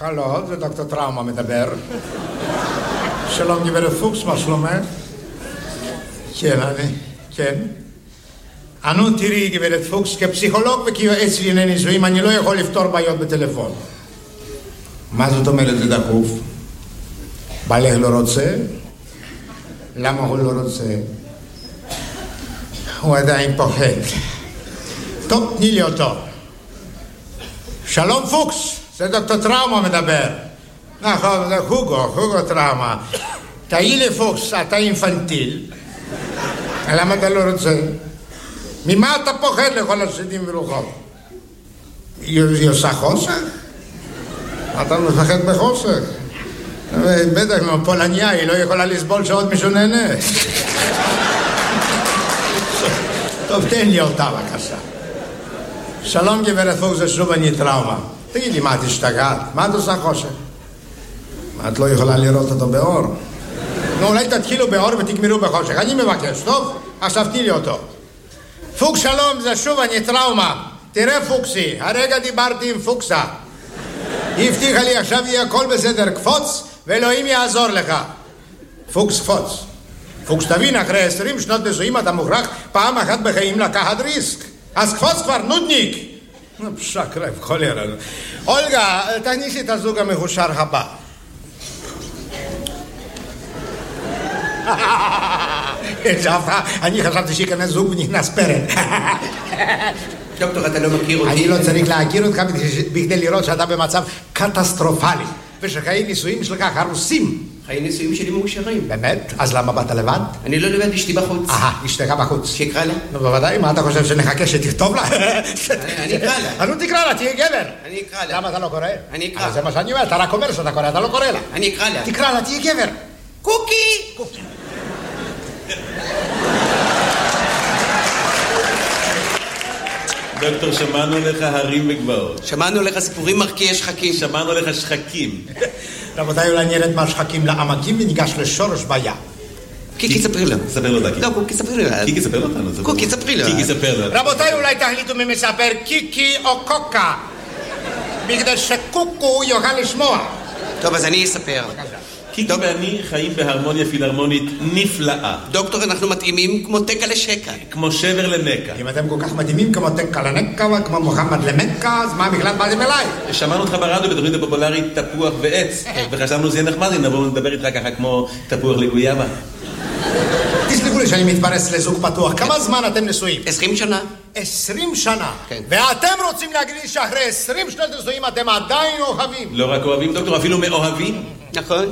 הלו, זה דוקטור טראומה מדבר. שלום גברת פוקס, מה שלומך? כן. אנו תראי גברת פוקס, כפסיכולוג וכיועץ לענייני נישואים, אני לא יכול לפתור בעיות בטלפון. מה זאת אומרת זה דחוף? בעלך לא רוצה? למה הוא לא רוצה? הוא עדיין פוחד. טוב, תני לי אותו. שלום פוקס, זה דוקטור טראומה מדבר. נכון, זה הוגו טראומה. תהי לי פוקס, אתה אינפנטיל. למה אתה לא רוצה? ממה אתה פוחד לכל השדים ורוחות? היא עושה חוסך? אתה מפחד בחוסך? בטח, פולניה, היא לא יכולה לסבול שעוד מישהו נהנה. טוב, תן לי אותה בבקשה. שלום גברת פוקס, זה שוב אני טראומה. תגיד לי, מה את השתגעת? מה את עושה חושך? מה את לא יכולה לראות אותו באור? נו, אולי תתחילו באור ותגמרו בחושך. אני מבקש, טוב? עכשיו תני לי אותו. פוקס שלום, זה שוב אני טראומה. תראה פוקסי, הרגע דיברתי עם פוקסה. היא הבטיחה לי עכשיו יהיה הכל בסדר, קפוץ ואלוהים יעזור לך. פוקס קפוץ. פוקס תבין, אחרי 20 שנות נישואים אתה מוכרח פעם אחת בחיים לקחת ריסק. אז קפוץ כבר, נודניק. שקרב, חולרה. אולגה, תכניסי את הזוג המחושר הבא. אני חשבתי שיכנס זוג ונכנס פרק. דוקטור, אתה לא מכיר אותי? אני לא צריך להכיר אותך בכדי לראות שאתה במצב קטסטרופלי ושחיי נישואים שלך הרוסים. חיי נישואים שלי מאושרים. באמת? אז למה באת לבד? אני לא לבד, אשתי בחוץ. אשתך בחוץ. שיקרא לה? נו בוודאי, מה אתה חושב שנחכה שתכתוב לה? אני אקרא לה. נו תקרא לה, תהיה גבר. אני אקרא לה. למה אתה לא קורא? אני אקרא. זה מה שאני אומר, אתה רק אומר שאתה קורא, אתה לא קורא לה. אני אקרא לה. תקרא לה, תהיה גבר. קוקי! דוקטור, שמענו לך הרים וגבעות. שמענו לך סיפורים מרקיעי שחקים. שמענו לך שחקים. רבותיי, אולי נרד מהשחקים לעמקים וניגש לשורש בעיה. קיקי, ספרי לו. ספר לו דקי. לא, קוקי, ספרי לו. קיקי, ספר לו אותנו. קוקי, ספרי לו. קיקי, ספר לו. רבותיי, אולי תחליטו מי מספר קיקי או קוקה. בגלל שקוקו יוכל לשמוע. טוב, אז אני אספר. קיקי ואני חיים בהרמוניה פילהרמונית נפלאה. דוקטור, אנחנו מתאימים כמו תקה לשקה. כמו שבר לנקה. אם אתם כל כך מדהימים כמו תקה לנקה וכמו מוחמד למקה, אז מה בכלל באתם אליי? שמענו אותך ברדיו בתוכנית הפופולרית תפוח ועץ, וחשבנו זה יהיה נחמד אם נבוא לדבר איתך ככה כמו תפוח לגויאבה. תסלחו לי שאני מתפרץ לזוג פתוח. כמה זמן אתם נשואים? 20 שנה. 20 שנה. כן. ואתם רוצים להגיד שאחרי 20 שנות נישואים אתם עדיין אוהבים. לא רק אוהבים, דוקטור, אפילו מאוהבים. נכון.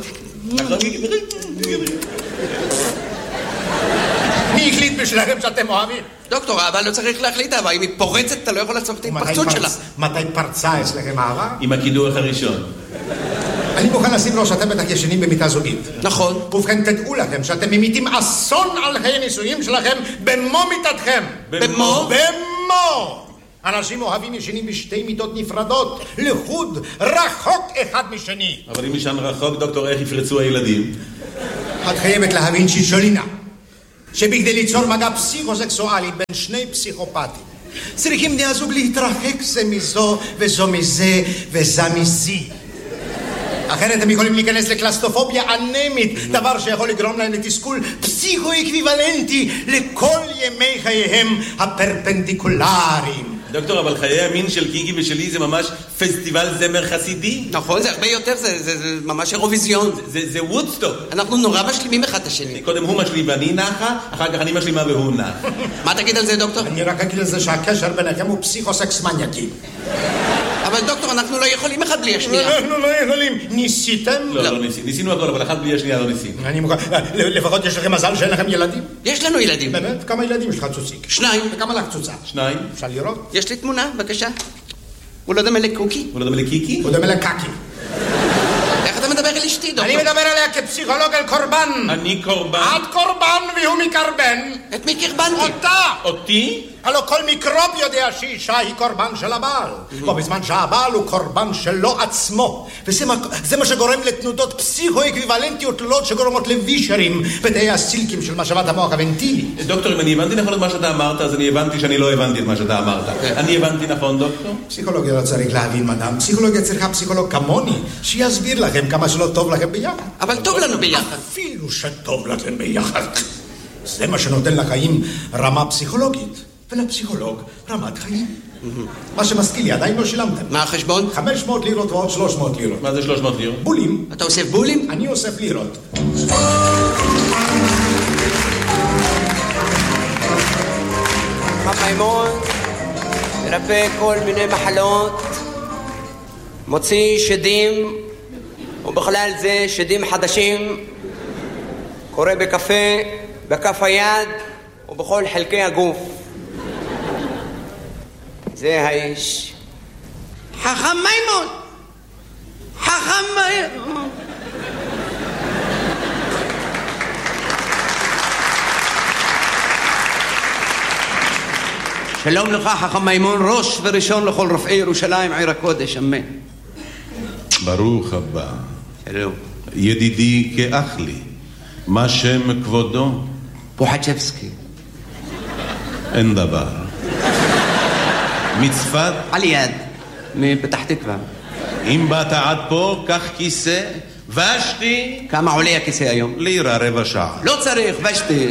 מי החליט בשבילכם שאתם אוהבים? דוקטור, אהבה לא צריך להחליט אהבה. אם היא פורצת, אתה לא יכול לעצור את ההתפרצות שלה. מתי פרצה אצלכם אהבה? עם הקידוח הראשון. אני מוכן לשים לו שאתם בטח ישנים במיטה זוגית. נכון. ובכן תדעו לכם שאתם ממיתים אסון על חיי נישואים שלכם במו מיטתכם. במו? במו! אנשים אוהבים ישנים בשתי מיטות נפרדות, לחוד, רחוק אחד משני. אבל אם ישן רחוק, דוקטור, איך יפרצו הילדים? את חייבת להבין שישולינה, שבכדי ליצור מגע פסיכוסקסואלי בין שני פסיכופטים, צריכים בני הזוג להתרחק זה מזו וזו מזה וזה מזי. אחרת הם יכולים להיכנס לקלסטופוביה אנמית, דבר שיכול לגרום להם לתסכול פסיכו-אקוויוולנטי לכל ימי חייהם הפרפנדיקולריים. דוקטור, אבל חיי המין של קיקי ושלי זה ממש פסטיבל זמר חסידי. נכון, זה הרבה יותר, זה ממש אירוויזיון. זה וודסטוק. אנחנו נורא משלימים אחד את השני. קודם הוא משלים ואני נחה, אחר כך אני משלימה והוא נח. מה תגיד על זה, דוקטור? אני רק אגיד על זה שהקשר ביניכם הוא פסיכוסקס מניאקי. אבל דוקטור, אנחנו לא יכולים אחד בלי השנייה. אנחנו לא יכולים. ניסיתם? לא ניסינו. ניסינו הכל, אבל אחד בלי השנייה לא ניסינו. לפחות יש לכם מזל שאין לכם ילדים? יש לנו ילדים. באמת? כמה ילדים יש לך צוציק? 2. וכמה לך צוצה? 2. אפשר לראות? יש לי תמונה, בבקשה. הוא לא דומה לקוקי? הוא לא דומה לקיקי? הוא דומה לקקי. איך אתה מדבר על אשתי, דוקטור? אני מדבר עליה כפסיכולוג על קורבן. אני קורבן. את קורבן והוא מקרבן. את מי קרבנתי? אותה! אותי? הלא כל מיקרוב יודע שאישה היא קורבן של הבעל. בו בזמן שהבעל הוא קורבן שלו עצמו. וזה מה שגורם לתנודות פסיכו-אקוויוולנטיות תלולות שגורמות לווישרים בתאי הסילקים של משאבת המוח הוונטילי. דוקטור, אם אני הבנתי נכון את מה שאתה אמרת, אז אני הבנתי שאני לא הבנתי את מה שאתה אמרת. אני הבנתי נכון, דוקטור? פסיכולוגיה לא צריך להבין, מדam. פסיכולוגיה צריכה פסיכולוג כמוני, שיסביר לכם כמה שלא טוב לכם ביחד. אבל טוב לנו ביחד. אפילו שטוב לכם ביחד. זה מה שנותן לחיים רמה פסיכולוגית, ולפסיכולוג רמת חיים. מה שמזכיר לי, עדיין לא שילמתם. מה החשבון? 500 לירות ועוד 300 לירות. מה זה 300 לירות? בולים. אתה אוסף בולים? אני אוסף לירות. מימון מרפא כל מיני מחלות, מוציא שדים, ובכלל זה שדים חדשים, קורא בקפה, בכף היד ובכל חלקי הגוף. זה האיש. חכם מימון! חכם מימון! שלום לך, חכם מימון, ראש וראשון לכל רופאי ירושלים, עיר הקודש, אמן. ברוך הבא. שלום. ידידי כאח לי, מה שם כבודו? פוחצ'בסקי. אין דבר. מצפת? על יד, מפתח תקווה. אם באת עד פה, קח כיסא, ושתי. כמה עולה הכיסא היום? לירה רבע שעה. לא צריך, ושתי.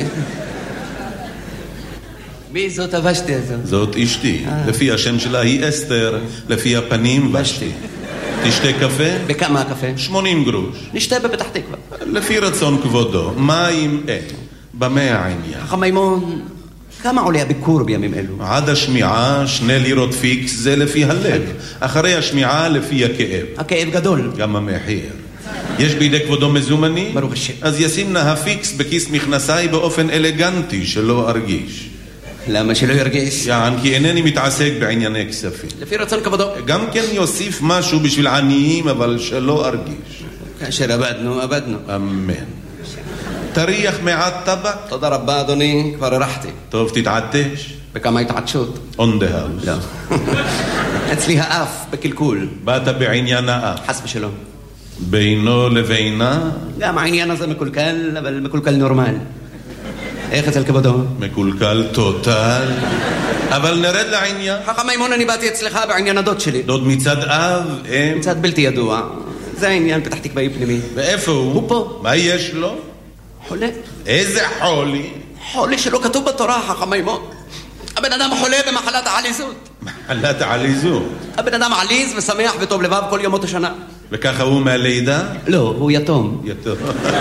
מי זאת הוושתי הזאת? זאת אשתי. לפי השם שלה היא אסתר, לפי הפנים ושתי. תשתה קפה? בכמה הקפה? 80 גרוש. נשתה בפתח תקווה. לפי רצון כבודו. מים אין. במה העניין? חכם מימון, כמה עולה הביקור בימים אלו? עד השמיעה 2 לירות פיקס, זה לפי הלב. אחרי השמיעה לפי הכאב. הכאב גדול. גם המחיר. יש בידי כבודו מזומני? ברוך השם. אז ישים נא הפיקס בכיס מכנסיי באופן אלגנטי שלא ארגיש. למה שלא ירגיש? יען כי אינני מתעסק בענייני כספים. לפי רצון כבודו. גם כן יוסיף משהו בשביל עניים, אבל שלא ארגיש. כאשר עבדנו. אמן. תריח מעט טבק? תודה רבה אדוני, כבר הרחתי. טוב, תתעטש. בכמה התעטשות? On the house. לא. אצלי האף בקלקול. באת בעניין האף. חס ושלום. בינו לבינה? גם העניין הזה מקולקל, אבל מקולקל נורמל. איך אצל כבודו? מקולקל טוטל. אבל נרד לעניין. חכם מימון, אני באתי אצלך בעניין הדוד שלי. דוד מצד אב, אם? מצד בלתי ידוע. זה העניין פתח תקוואי פנימי. ואיפה הוא? הוא פה. מה יש לו? חולה. איזה חולי? חולה שלא כתוב בתורה, חכם מימון. הבן אדם חולה במחלת העליזות. מחלת העליזות. הבן אדם עליז ושמח וטוב לבב כל ימות השנה. וככה הוא מהלידה? לא, הוא יתום. יתום.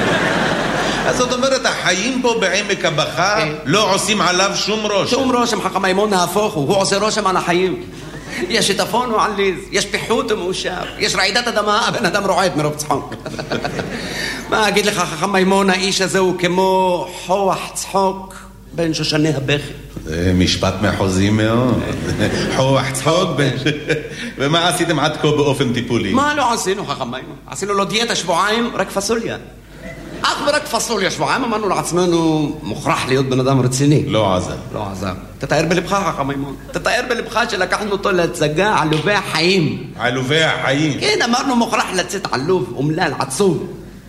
אז זאת אומרת, החיים פה בעמק הבכה לא עושים עליו שום רושם. שום רושם, חכם מימון, נהפוך הוא עושה רושם על החיים. יש שיטפון הוא עליז, יש פיחות הוא מאושר, יש רעידת אדמה, הבן אדם רועד מרוב צחוק. מה אגיד לך, חכם מימון, האיש הזה הוא כמו חוח צחוק בין שושני הבכי. זה משפט מחוזי מאוד. חוח צחוק בין... ומה עשיתם עד כה באופן טיפולי? מה לא עשינו, חכם מימון? עשינו לו דיאטה שבועיים, רק פסוליה. אך ורק פסוליה שבועיים, אמרנו לעצמנו, מוכרח להיות בן אדם רציני. לא עזר. לא עזר. תתאר בלבך, חכם מימון. תתאר בלבך שלקחנו אותו להצגה עלובי החיים. עלובי החיים? כן, אמרנו מוכרח לצאת עלוב, אומלל, עצוב.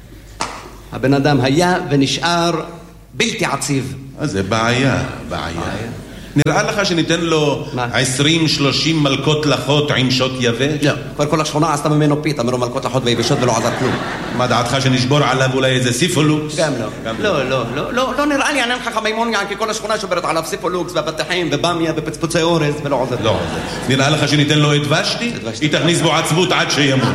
הבן אדם היה ונשאר בלתי עציב. אז זה בעיה. נראה לך שניתן לו 20-30 מלכות לחות עם שוט יבש? לא, כבר כל השכונה עשתה ממנו פיתה, מרוב מלכות לחות ויבשות ולא עזר כלום. מה דעתך שנשבור עליו אולי איזה סיפולוקס? גם לא. לא נראה לי עניין חכם מימון, כי כל השכונה שוברת עליו סיפולוקס והפתחים ובמיה ופצפוצי אורז ולא עוזר. לא עוזר. נראה לך שניתן לו את ושתי? היא תכניס בו עצבות עד שימות.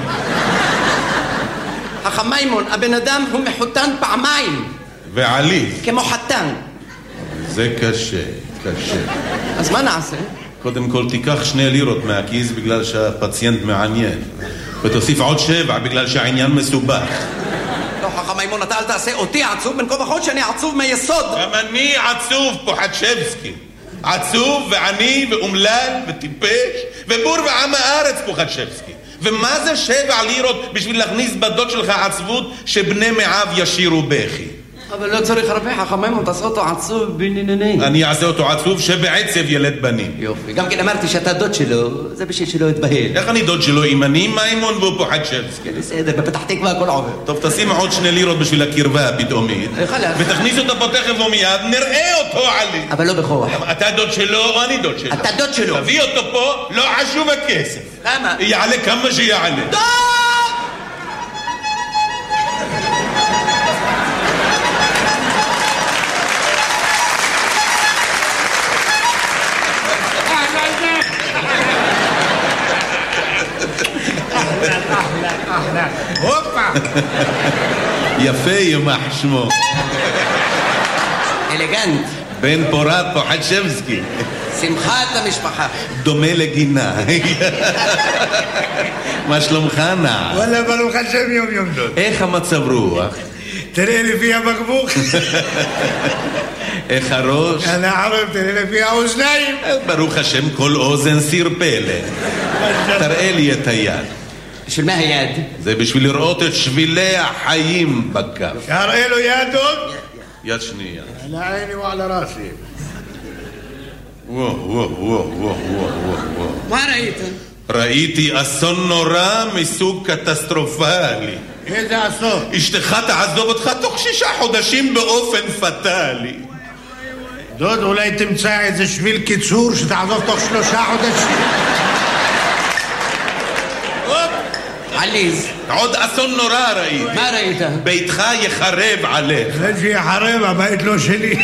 חכם מימון, הבן אדם הוא מחותן פעמיים. ועליז. כמו חתן. זה קשה. אז מה נעשה? קודם כל תיקח 2 לירות מהכיס בגלל שהפציינט מעניין, ותוסיף עוד 7 בגלל שהעניין מסובך. לא, חכם מימון, אתה אל תעשה אותי עצוב בין כה וכה שאני עצוב מיסוד. גם אני עצוב, פוחצ'בסקי. עצוב ועני ואומלל וטיפש ובור ועם הארץ, פוחצ'בסקי. ומה זה 7 לירות בשביל להכניס בדוד שלך עצבות שבני מעב ישירו בכי? אבל לא צריך הרבה חכמים, תעשה אותו עצוב בינוני. אני אעשה אותו עצוב שבעצב ילד בנים. יופי. גם כן אמרתי שאתה דוד שלו, זה בשביל שלא יתבהל. איך אני דוד שלו? אם אני מימון והוא פוחדשבסקי. בסדר, בפתח תקווה הכל עובר. טוב, תשים עוד 2 לירות בשביל הקרבה הפתאומית. חלאס. ותכניס אותו פה תכף ומיד, נראה אותו עלי. אבל לא בכוח. אתה דוד שלו או אני דוד שלו? אתה דוד שלו. תביא אותו פה, לא חשוב הכסף. למה? יעלה כמה שיעלה. דוד! הופה! יפה ימח שמו. אלגנט. בן פורת פוחדשבסקי. שמחת המשפחה. דומה לגינה. מה שלומך נע? וואלה, ברוך השם יום דוד. איך המצב רוח? תראה לפי הבקבוק. איך הראש? הנערב, תראה לפי האוזניים. ברוך השם כל אוזן סיר פלא. תראה לי את היד. של מה היד? זה בשביל לראות את שבילי החיים בכף. תראה לו יד דוד. יד שנייה. על עיני ועל ראסי. וואו. מה ראית? ראיתי אסון נורא מסוג קטסטרופלי. איזה אסון? אשתך תעזוב אותך תוך 6 חודשים באופן פטלי. דוד, אולי תמצא איזה שביל קיצור שתעזוב תוך 3 חודשים. עליז. עוד אסון נורא ראיתי. מה ראית? ביתך יחרב עליך. זה שיחרב, הבית לא שלי.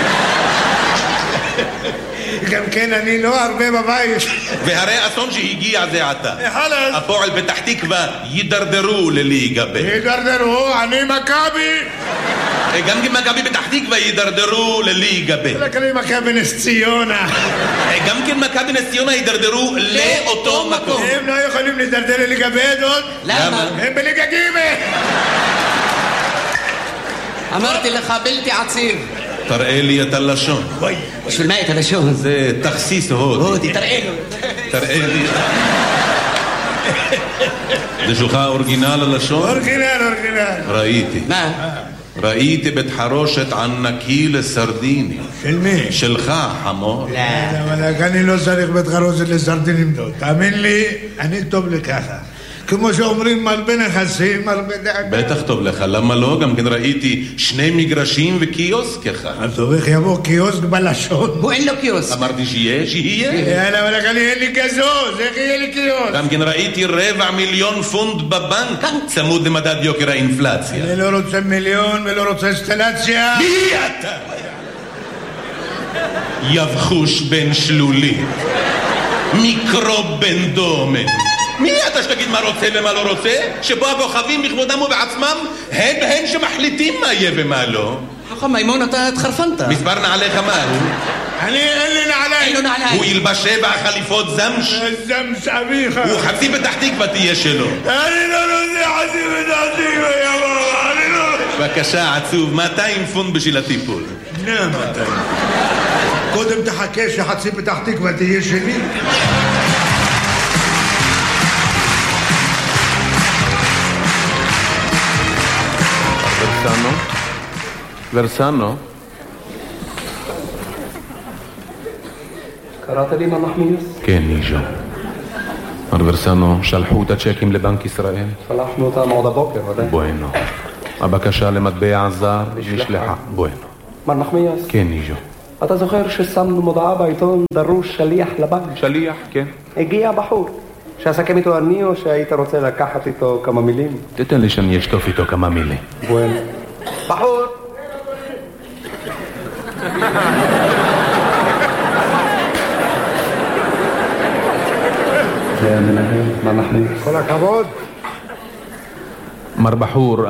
גם כן, אני לא הרבה בבית. והרי אסון שהגיע זה עתה. חלאס. הפועל פתח תקווה יידרדרו לליגה ב'. יידרדרו, אני מכבי. גם מכבי פתח תקווה יידרדרו לליגה ב'. רק אני מכבי נס ציונה. גם כן מכבי נס ציונה יידרדרו לאותו מקום. הם לא יכולים להידרדר לליגה ב' עוד? למה? הם בליגה ג'. אמרתי לך בלתי עציב. תראה לי את הלשון. בשביל מה את הלשון? זה תכסיס הודי. הודי, תראה לו. תראה לי. זה שלך אורגינל הלשון? אורגינל. ראיתי. מה? ראיתי בית חרושת ענקי לסרדיני. של מי? שלך, חמור. לא. אבל אני לא צריך בית חרושת לסרדינים דוד. תאמין לי, אני טוב לי ככה. כמו שאומרים מרבה נכסים, מרבה דאגה. בטח טוב לך, למה לא? גם כן ראיתי 2 מגרשים וקיוסק אחד. אז טוב, איך יבוא קיוסק בלשון? הוא אין לו קיוסק. אמרתי שיהיה. יאללה, אבל אני אין לי גזוז, איך יהיה לי קיוסק? גם כן ראיתי 250,000 פונט בבנק, צמוד למדד יוקר האינפלציה. אני לא רוצה מיליון ולא רוצה אינסטלציה. מי אתה? יבחוש בן שלולית, מיקרוב בן דומן. מי אתה שתגיד מה רוצה ומה לא רוצה? שבו הכוכבים בכבודם ובעצמם הם שמחליטים מה יהיה ומה לא. חכם מימון, אתה התחרפנת. מספר נעליך מה הוא? אין לי נעליים. אין לו נעליים. הוא ילבש 7 חליפות זמש. זמש אביך. הוא חצי פתח תקווה תהיה שלו. אני לא רוצה חצי פתח תקווה, יבוא. אני לא... בבקשה, עצוב, 200 פונט בשביל הטיפול. 200. קודם תחכה שחצי פתח תקווה תהיה שלי. ורסנו. קראת לי מה מחמיס? כן, ניז'ו. מר ורסנו, שלחו את הצ'קים לבנק ישראל? שלחנו אותם עוד הבוקר, ודאי. בואנו. הבקשה למטבע זר נשלחה. בואנו. מר מחמיס? כן, ניז'ו. אתה זוכר ששמנו מודעה בעיתון דרוש שליח לבנק? שליח, כן. הגיע בחור. שעסקם איתו אני או שהיית רוצה לקחת איתו כמה מילים? תתן לי שאני אשטוף איתו כמה מילים. בואנו. בחור! זה המנהל, מה נחליט? כל הכבוד. מר בחור,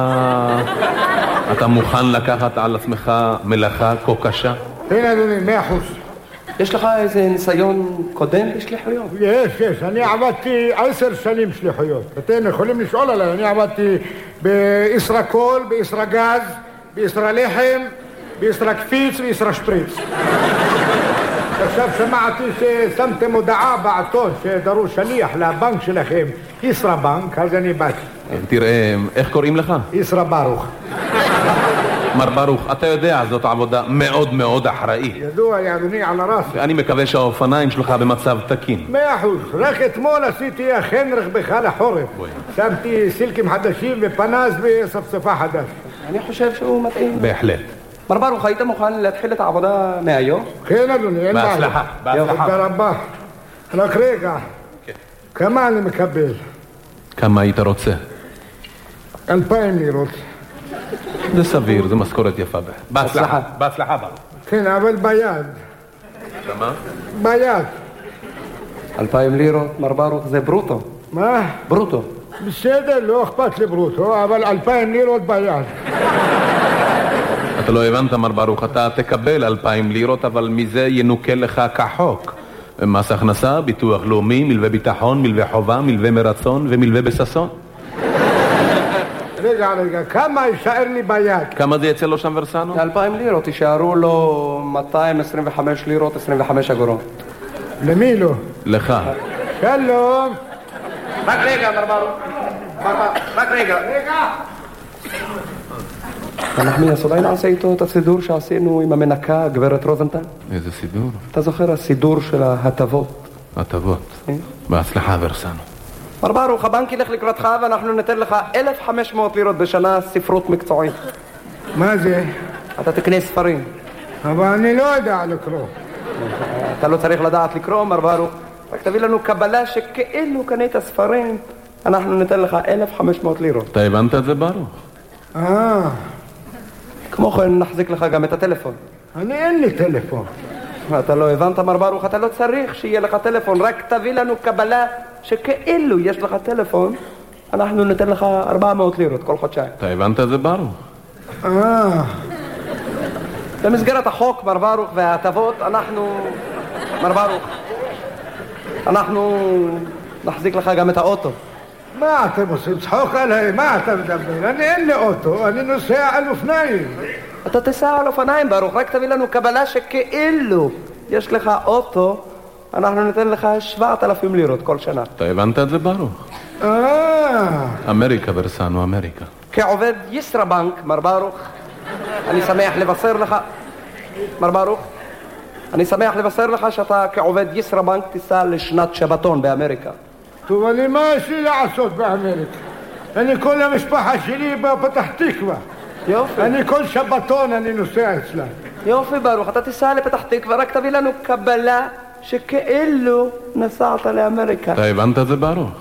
אתה מוכן לקחת על עצמך מלאכה כה קשה? הנה אדוני, 100%. יש לך איזה ניסיון קודם בשליחויות? יש. אני עבדתי 10 שנים שליחויות. אתם יכולים לשאול עליי. אני עבדתי בישראקול, בישראגז, בישראלחם, בישראקפיץ וישראשפריץ. עכשיו שמעתי ששמתם הודעה בעיתון שדרוש שליח לבנק שלכם, ישראבנק, אז אני באתי. תראה, איך קוראים לך? ישרא ברוך. מר ברוך, אתה יודע, זאת עבודה מאוד מאוד אחראית. ידוע, יא אדוני, על הראס. ואני מקווה שהאופניים שלך במצב תקין. 100%. רק אתמול עשיתי אכן רכבך לחורף. שמתי סילקים חדשים ופנס וספספה חדש. אני חושב שהוא מתאים. בהחלט. מר ברוך, היית מוכן להתחיל את העבודה מהיום? כן, אדוני, אין בעיה. בהצלחה, בהצלחה. תודה רבה. רק רגע. כמה אני מקבל? כמה היית רוצה? 2,000 לירות. זה סביר, זה משכורת יפה. בהצלחה. בהצלחה בה. כן, אבל ביד. מה? ביד. 2,000 לירות, מר ברוך, זה ברוטו. מה? ברוטו. בסדר, לא אכפת לי ברוטו, אבל 2,000 לירות ביד. אתה לא הבנת, מר ברוך, אתה תקבל 2,000 לירות, אבל מזה ינוקל לך כחוק. מס הכנסה, ביטוח לאומי, מלווה ביטחון, מלווה חובה, מלווה מרצון ומלווה בססון. רגע, כמה יישאר לי ביד? כמה זה יצא לו שם ורסנו? 2,000 לירות, יישארו לו 225 לירות, 25 אגורות. למי לא? לך. שלום. רק רגע, מר ברוך. רק רגע. נחמיאס, אולי נעשה איתו את הסידור שעשינו עם המנקה, גברת רוזנטל? איזה סידור? אתה זוכר הסידור של ההטבות? הטבות. בהצלחה ורסנו. מר ברוך, הבנק ילך לקראתך ואנחנו ניתן לך 1,500 לירות בשנה ספרות מקצועית. מה זה? אתה תקנה ספרים. אבל אני לא יודע לקרוא. אתה לא צריך לדעת לקרוא, מר ברוך. רק תביא לנו קבלה שכאילו קנית ספרים, אנחנו ניתן לך 1,500 לירות. אתה הבנת את זה, ברוך? כמו כן נחזיק לך גם את הטלפון. אין לי טלפון. אתה לא הבנת, מר ברוך, אתה לא צריך שיהיה לך טלפון, רק תביא לנו קבלה שכאילו יש לך טלפון, אנחנו ניתן לך 400 לירות כל חודשיים. אתה הבנת את זה, ברוך? במסגרת החוק, מר ברוך, וההטבות, מר ברוך, אנחנו נחזיק לך גם את האוטו. מה אתם עושים? צחוק עליי? מה אתה מדבר? אין לי אוטו, אני נוסע על אופניים. אתה תיסע על אופניים, ברוך, רק תביא לנו קבלה שכאילו יש לך אוטו, אנחנו ניתן לך 7,000 לירות כל שנה. אתה הבנת את זה, ברוך? אמריקה ורסנו, אמריקה. כעובד ישראבנק, מר ברוך, אני שמח לבשר לך, מר ברוך, אני שמח לבשר לך שאתה כעובד ישראבנק תיסע לשנת שבתון באמריקה. טוב, מה יש לי לעשות באמריקה? אני כל המשפחה שלי בפתח תקווה. יופי. אני כל שבתון אני נוסע אצלה. יופי, ברוך, אתה תיסע לפתח תקווה, רק תביא לנו קבלה שכאילו נסעת לאמריקה. אתה הבנת את זה, ברוך?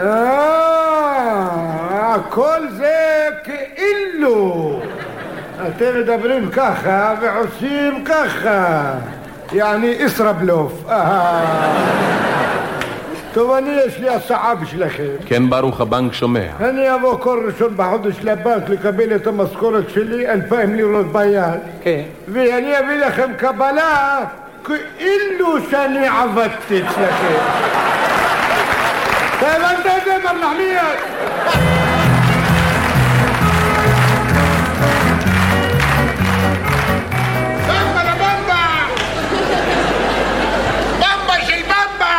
כל זה כאילו. אתם מדברים ככה ועושים ככה. יעני ישראבלוף. טוב, יש לי הצעה בשבילכם. כן, ברוך, הבנק שומע. אני אבוא כל ראשון בחודש לבנק לקבל את המשכורת שלי, 2,000 לירות ביד. כן. ואני אביא לכם קבלה כאילו שאני עבדתי אצלכם. אתה הבנת את זה, מר נחמיאס? במבה לבמבה! במבה של במבה!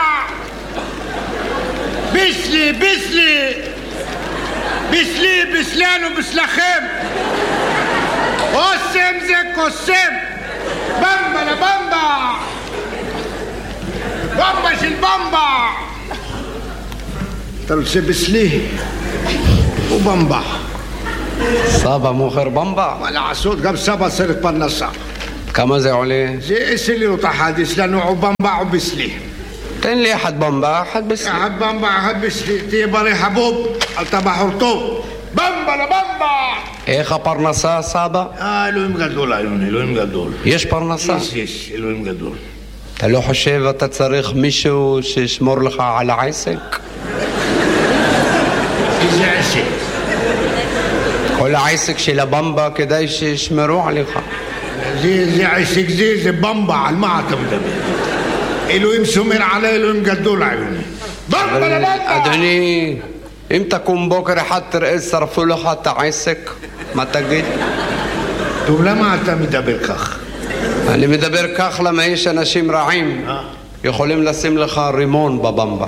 ביסלי, ביסלי! ביסלי, ביסלנו, ביסלכם! אוסם זה קוסם! במבה לבמבה! במבה של במבה! אתה רוצה ביסלי? ובמבה. סבא מוכר במבה? מה לעשות, גם סבא צריך פרנסה. כמה זה עולה? זה 10 לירות אחד, יש לנו או במבה או ביסלי. תן לי אחד במבה, אחד ביסלי. אחד במבה, אחד ביסלי, תהיה בריא חבוב, אתה בחור טוב. במבה לבמבה! איך הפרנסה, סבא? אלוהים גדול, אלוהים גדול. יש פרנסה? יש, אלוהים גדול. אתה לא חושב אתה צריך מישהו שישמור לך על העסק? איזה עסק? כל העסק של הבמבה כדאי שישמרו עליך. זה עסק זה במבה, על מה אתה מדבר? אלוהים שומר עלי, אלוהים גדול עלינו. במבה לבמבה! אדוני, אם תקום בוקר אחד תראה שרפו לך את העסק, מה תגיד? טוב, למה אתה מדבר כך? אני מדבר כך למה יש אנשים רעים יכולים לשים לך רימון בבמבה.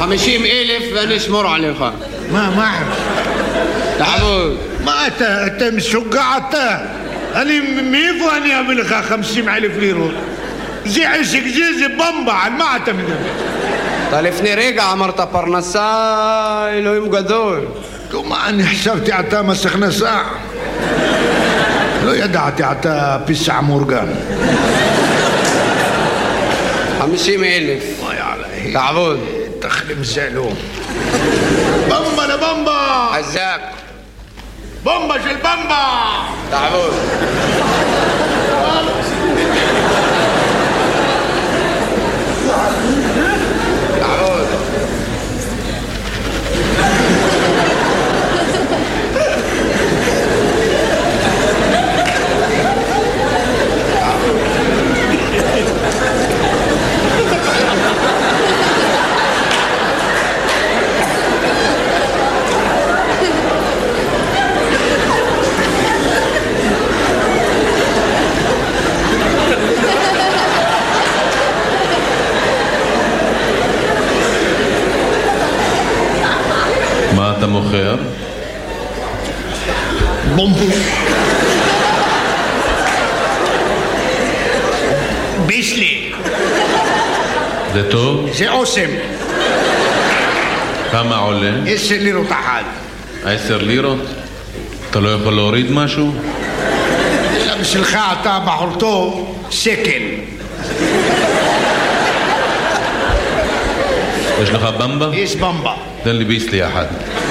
50,000 ואני אשמור עליך. מה? תעבוד. מה אתה משוגע אתה? מאיפה אני אביא לך 50,000 לירות? זה עסק, זה במבה, על מה אתה מדבר? אתה לפני רגע אמרת פרנסה, אלוהים גדול. מה, אני חשבתי אתה מס הכנסה. לא ידעתי אתה פיסע מורגן. 50,000. וואי עליי. תעבוד. תחלים זלו. במבה לבמבה. חזק. במבה של במבה. תעבוד. תעבוד. מה אתה מוכר? בומבו. ביסלי. זה טוב? זה אוסם. כמה עולה? 10 לירות אחת. 10 לירות? אתה לא יכול להוריד משהו? אלא בשבילך אתה בחור טוב, שקל. יש לך במבה? יש במבה. תן לי ביסלי אחד.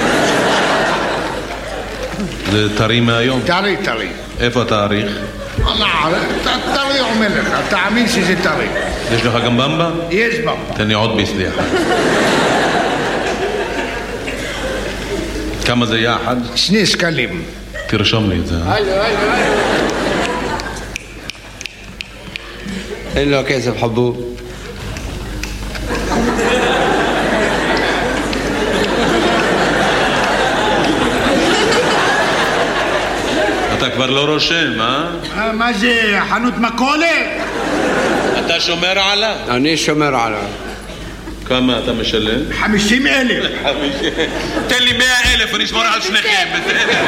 זה טרי מהיום? טרי. איפה התאריך? טרי אומר לך, תאמין שזה טרי. יש לך גם במבה? יש במבה. תן לי עוד ביסלי אחד. כמה זה יחד? 2 שקלים. תרשום לי את זה. אין לו כסף חבוב. אתה כבר לא רושם, אה? מה זה, חנות מכולת? אתה שומר עליו? אני שומר עליו. כמה אתה משלם? 50,000. תן לי 100,000 ואני אשמור על שניכם, בסדר?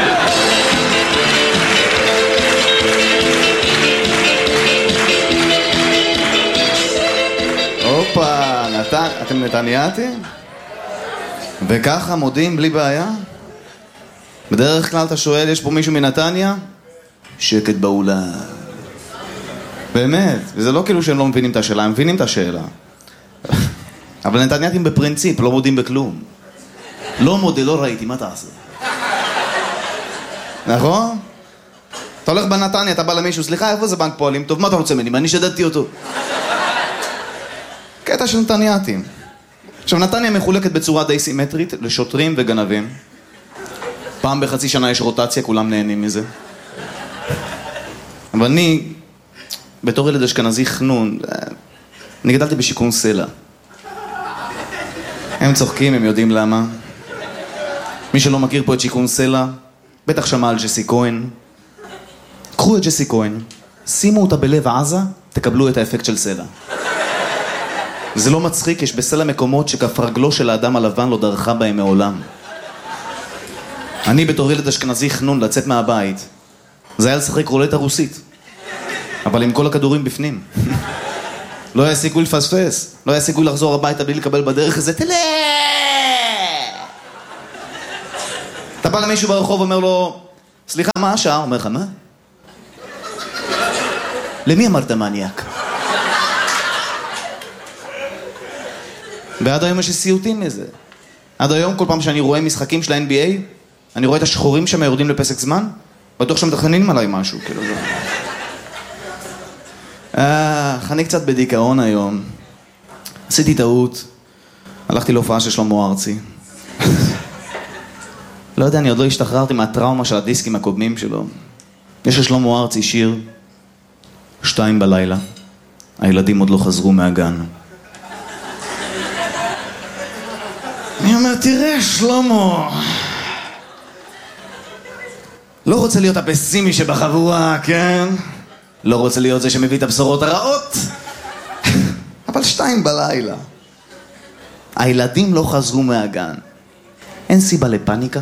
הופה, אתם נתניאתים? וככה מודיעים בלי בעיה? בדרך כלל אתה שואל, יש פה מישהו מנתניה? שקט באולם. באמת, וזה לא כאילו שהם לא מבינים את השאלה, הם מבינים את השאלה. אבל נתניאתים בפרינציפ, לא מודים בכלום. לא מודה, לא ראיתי, מה תעשה? נכון? אתה הולך בנתניה, אתה בא למישהו, סליחה, איפה זה בנק פועלים? טוב, מה אתה רוצה ממני? מה, אני שדדתי אותו? קטע של נתניאתים. עכשיו, נתניה מחולקת בצורה די סימטרית לשוטרים וגנבים. פעם בחצי שנה יש רוטציה, כולם נהנים מזה. אבל אני, בתור ילד אשכנזי חנון, אני גדלתי בשיכון סלע. הם צוחקים, הם יודעים למה. מי שלא מכיר פה את שיכון סלע, בטח שמע על ג'סי כהן. קחו את ג'סי כהן, שימו אותה בלב עזה, תקבלו את האפקט של סלע. זה לא מצחיק, יש בסלע מקומות שכף רגלו של האדם הלבן לא דרכה בהם מעולם. אני בתור ילד אשכנזי חנון לצאת מהבית, זה היה לשחק רולטה רוסית, אבל עם כל הכדורים בפנים. לא היה סיכוי לפספס, לא היה סיכוי לחזור הביתה בלי לקבל בדרך איזה תלה. אתה בא למישהו ברחוב ואומר לו, סליחה, מה השעה? אומר לך, מה? למי אמרת מניאק? ועד היום יש סיוטים מזה. עד היום כל פעם שאני רואה משחקים של ה-NBA, אני רואה את השחורים שם יורדים לפסק זמן, בטוח שמתכננים עליי משהו, כאילו זה. אני קצת בדיכאון היום. עשיתי טעות. הלכתי להופעה של שלמה ארצי. לא יודע, אני עוד לא השתחררתי מהטראומה של הדיסקים הקודמים שלו. יש לשלמה ארצי שיר 2 בלילה. הילדים עוד לא חזרו מהגן. אני אומר, תראה שלמה, לא רוצה להיות הפסימי שבחבורה, כן? לא רוצה להיות זה שמביא את הבשורות הרעות. אבל 2 בלילה. הילדים לא חזרו מהגן. אין סיבה לפניקה?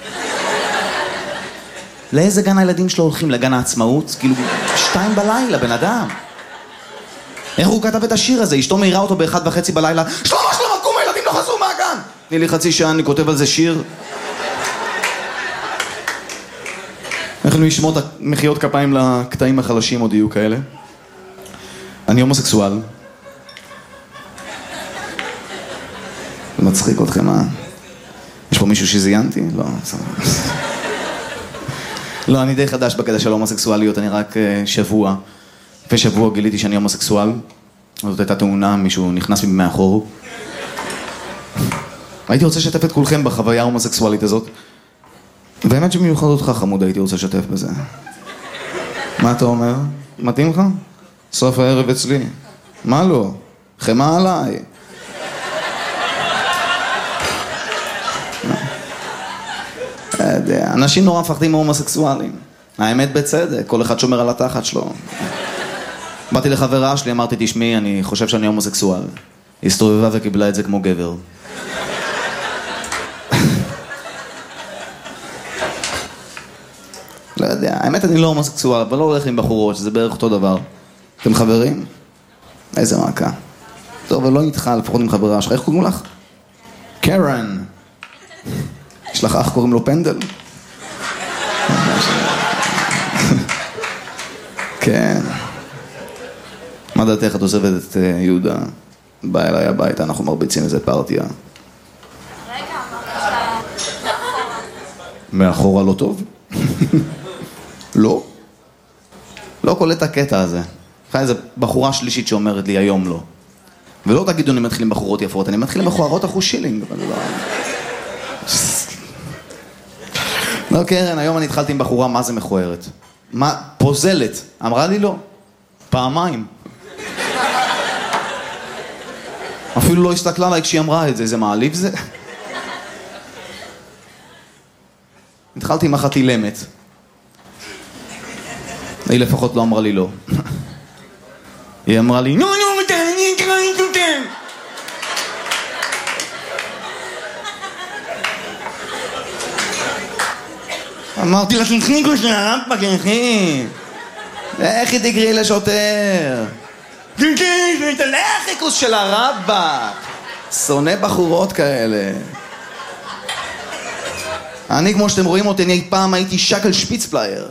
לאיזה גן הילדים שלו הולכים? לגן העצמאות? כאילו, 2 בלילה, בן אדם. איך הוא כתב את השיר הזה? אשתו מהירה אותו ב1:30 בלילה. שלמה, קום, הילדים לא חזרו מהגן! תני לי חצי שעה, אני כותב על זה שיר. אנחנו נשמור את מחיאות כפיים לקטעים החלשים, עוד יהיו כאלה. אני הומוסקסואל. זה מצחיק אתכם, אה? יש פה מישהו שזיינתי? לא, לא, אני די חדש בקטע של הומוסקסואליות, אני רק שבוע. לפני שבוע גיליתי שאני הומוסקסואל. זאת הייתה תאונה, מישהו נכנס לי מאחור. הייתי רוצה לשתף את כולכם בחוויה ההומוסקסואלית הזאת. באמת שבמיוחד אותך חמוד הייתי רוצה לשתף בזה. מה אתה אומר? מתאים לך? סוף הערב אצלי. מה לא? חמה עליי. אנשים נורא מפחדים מהומוסקסואלים. האמת בצדק, כל אחד שומר על התחת שלו. באתי לחברה שלי, אמרתי, תשמעי, אני חושב שאני הומוסקסואל. היא הסתובבה וקיבלה את זה כמו גבר. לא יודע, האמת אני לא הומוסקסואל, אבל לא הולך עם בחורות, שזה בערך אותו דבר. אתם חברים? איזה מעקה. טוב, אבל לא איתך, לפחות עם חברה שלך. איך קוראים לך? קרן. יש לך אח קוראים לו פנדל? כן. מה דעתך את עוזבת את יהודה? בא אליי הביתה, אנחנו מרביצים איזה פרטיה. רגע, מאחורה לא טוב? לא? לא קולט הקטע הזה. אחרי איזה בחורה שלישית שאומרת לי היום לא. ולא תגידו אני מתחיל עם בחורות יפות, אני מתחיל עם בחורות אחוז שילינג. לא קרן, היום אני התחלתי עם בחורה מה זה מכוערת. מה? פוזלת. אמרה לי לא. פעמיים. אפילו לא הסתכלה עליי כשהיא אמרה את זה, זה מעליב זה? התחלתי עם אחת אילמת. היא לפחות לא אמרה לי לא. היא אמרה לי, נו, אני אקרא איתותם. אמרתי לה, תלכי כושה, פקחי. לכי תקראי לשוטר. תלכי כוס של הרבא. שונא בחורות כאלה. אני, כמו שאתם רואים אותי, אני פעם הייתי שקל שפיצפלייר.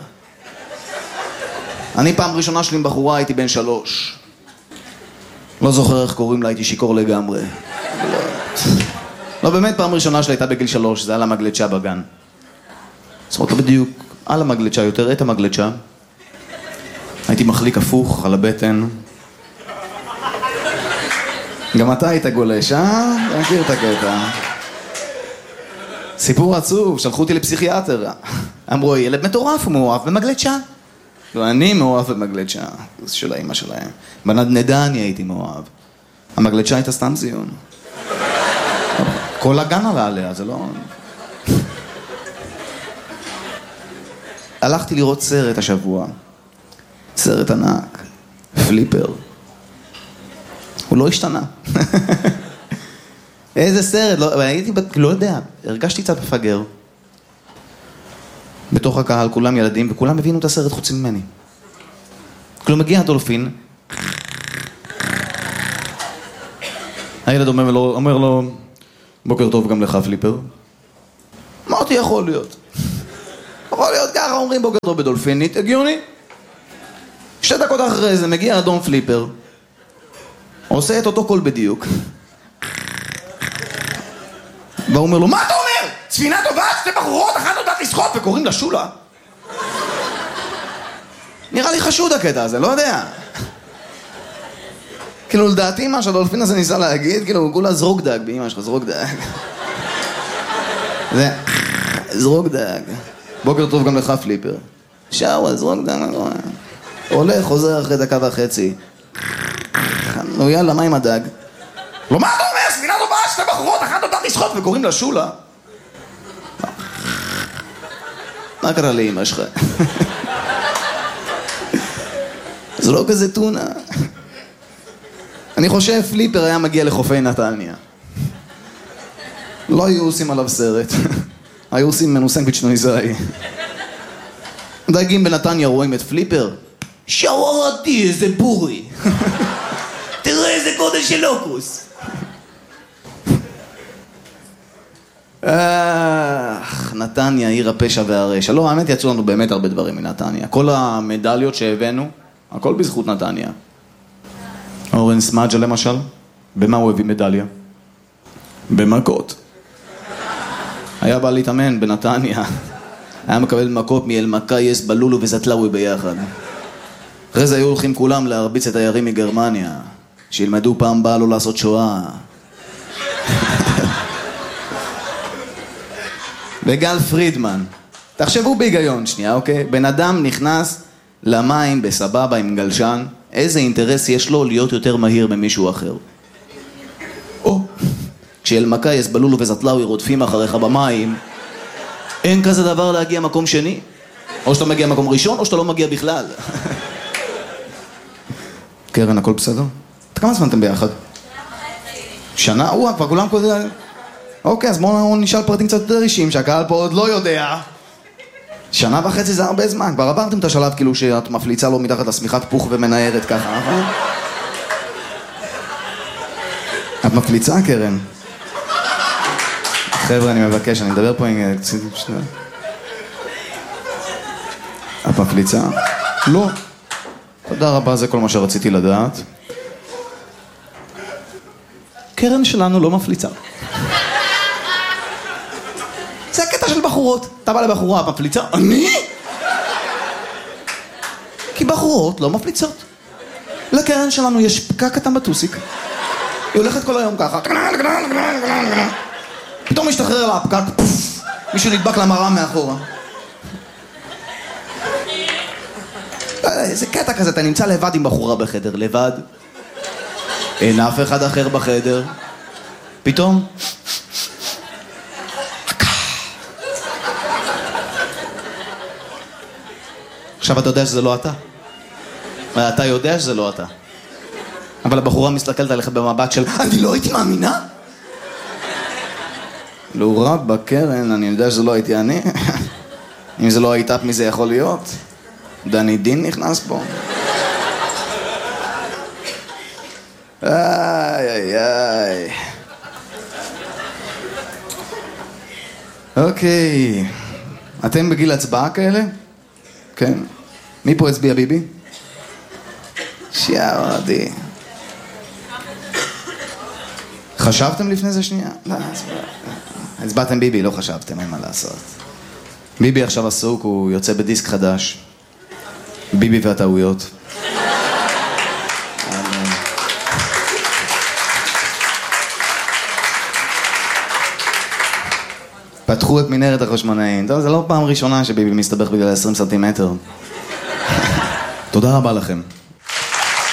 אני פעם ראשונה שלי עם בחורה הייתי בן 3. לא זוכר איך קוראים לה, הייתי שיקור לגמרי. לא, באמת פעם ראשונה שלי הייתה בגיל 3, זה על המגלצ'ה בגן. זאת אומרת, לא בדיוק על המגלצ'ה, יותר את המגלצ'ה. הייתי מחליק הפוך על הבטן. גם אתה היית גולש, אה? אתה מכיר את הקטע. סיפור עצוב, שלחו אותי לפסיכיאטר. אמרו, ילד מטורף, הוא מאוהב במגלצ'ה. לא, אני מאוהב במגלצ'ה, זה של האמא שלהם. בנדנדה אני הייתי מאוהב. המגלצ'ה הייתה סתם זיון. כל הגן עלה עליה, זה לא... הלכתי לראות סרט השבוע. סרט ענק. פליפר. הוא לא השתנה. איזה סרט, לא יודע, הרגשתי קצת מפגר. בתוך הקהל, כולם ילדים, וכולם הבינו את הסרט חוץ ממני. כאילו מגיע הדולפין, הילד אומר לו, בוקר טוב גם לך פליפר. אמרתי, יכול להיות. יכול להיות ככה, אומרים בוקר טוב בדולפינית, הגיוני. 2 דקות אחרי זה מגיע אדום פליפר, עושה את אותו קול בדיוק. והוא אומר לו, מה אתה אומר? ספינה טובה, 2 בחורות, אחת יודעת לשחות וקוראים לה שולה. נראה לי חשוד הקטע הזה, לא יודע. כאילו לדעתי מה שהדולפין הזה ניסה להגיד, כאילו כולה זרוק דג, באמא שלך זרוק דג. זה, זרוק דג. בוקר טוב גם לך פליפר. שאווה, זרוק דג, הולך, חוזר אחרי 1.5 דקות. נו יאללה, מה עם הדג? לא, מה אתה אומר? ספינה טובה, 2 בחורות, אחת יודעת לשחות וקוראים לה שולה. מה קרה לאמא שלך? זה לא כזה טונה. אני חושב פליפר היה מגיע לחופי נתניה. לא היו עושים עליו סרט. היו עושים ממנו סנדוויץ' נויזאי. דייגים בנתניה רואים את פליפר. שווארתי, איזה בורי. תראה איזה גודל של לוקוס. נתניה, עיר הפשע והרשע. לא, האמת יצאו לנו באמת הרבה דברים מנתניה. כל המדליות שהבאנו, הכל בזכות נתניה. אורן סמאג'ה למשל, במה הוא הביא מדליה? במכות. היה בא להתאמן בנתניה. היה מקבל מכות מאלמקייס, בלולו וזטלאווי ביחד. אחרי זה היו הולכים כולם להרביץ את תיירים מגרמניה, שילמדו פעם באה לא לעשות שואה. וגל פרידמן, תחשבו בהיגיון שנייה, אוקיי? בן אדם נכנס למים בסבבה עם גלשן, איזה אינטרס יש לו להיות יותר מהיר ממישהו אחר? כשאלמקייס, בלולו וזטלאווי רודפים אחריך במים, אין כזה דבר להגיע מקום שני. או שאתה מגיע מקום ראשון, או שאתה לא מגיע בכלל. קרן, הכל בסדר? כמה זמן אתם ביחד? שנה? כבר כולם כזה... אוקיי, אז בואו נשאל פרטים קצת יותר אישיים, שהקהל פה עוד לא יודע. 1.5 שנה זה הרבה זמן. כבר עברתם את השלב כאילו שאת מפליצה לו מתחת לשמיכת פוך ומנערת ככה, נכון? את מפליצה, קרן? חבר'ה, אני מבקש, אני מדבר פה עם... את מפליצה? לא. תודה רבה, זה כל מה שרציתי לדעת. קרן שלנו לא מפליצה. זה הקטע של בחורות. אתה בא לבחורה, את מפליצה? אני? כי בחורות לא מפליצות. לקרן שלנו יש פקק קטן בטוסיק. היא הולכת כל היום ככה. פתאום משתחרר לה הפקק, מישהו נדבק למראה מאחורה. איזה קטע כזה, אתה נמצא לבד עם בחורה בחדר, לבד. אין אף אחד אחר בחדר. פתאום... עכשיו אתה יודע שזה לא אתה. אתה יודע שזה לא אתה. אבל הבחורה מסתכלת עליך במבט של אני לא הייתי מאמינה? לא רב בקרן, אני יודע שזה לא הייתי אני. אם זה לא הייתה, מי זה יכול להיות? דני דין נכנס פה. איי איי איי. אוקיי. אתם בגיל הצבעה כאלה? כן. מי פה הצביע ביבי? שיערדי. חשבתם לפני זה שנייה? לא, הצבעתם ביבי, לא חשבתם, אין מה לעשות. ביבי עכשיו עסוק, הוא יוצא בדיסק חדש. ביבי והטעויות. פתחו את מנהרת החשמונאים. טוב, זה לא פעם ראשונה שביבי מסתבך בגלל 20 סנטימטר. תודה רבה לכם.